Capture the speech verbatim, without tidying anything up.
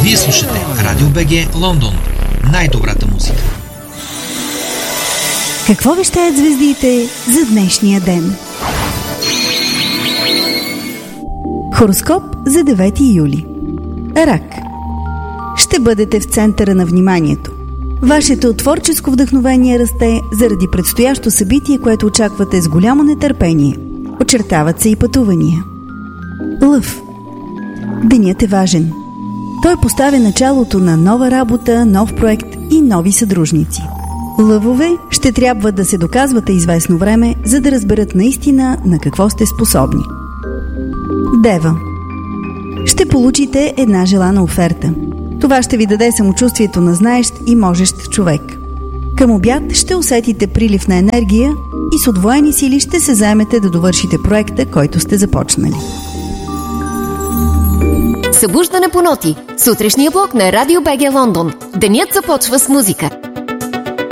Вие слушате Радио БГ Лондон. Най-добрата музика. Какво вещаят звездите за днешния ден? Хороскоп за девети юли. Рак. Ще бъдете в центъра на вниманието. Вашето творческо вдъхновение расте заради предстоящо събитие, което очаквате с голямо нетърпение. Очертават се и пътувания. Лъв. Денят е важен. Той поставя началото на нова работа, нов проект и нови съдружници. Лъвове, ще трябва да се доказвате известно време, за да разберат наистина на какво сте способни. Дева. Ще получите една желана оферта. Това ще ви даде самочувствието на знаещ и можещ човек. Към обяд ще усетите прилив на енергия и с удвоени сили ще се заемете да довършите проекта, който сте започнали. Събуждане по ноти. Сутрешния блок на Радио БГ Лондон. Денят започва с музика.